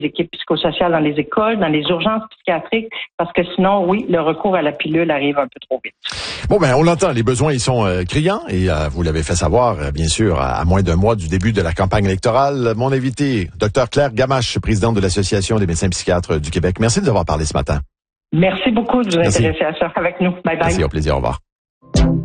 équipes psychosociales dans les écoles, dans les urgences psychiatriques, parce que sinon, oui, le recours à la pilule arrive un peu trop vite. Bon, on l'entend, les besoins, ils sont criants et vous l'avez fait savoir, bien sûr, à moins d'un mois du début de la campagne électorale. Mon invité, Dr Claire Gamache, présidente de l'Association des médecins psychiatres du Québec. Merci de nous avoir parlé ce matin. Merci beaucoup de vous intéresser à ça avec nous. Bye bye. Merci, au plaisir, au revoir.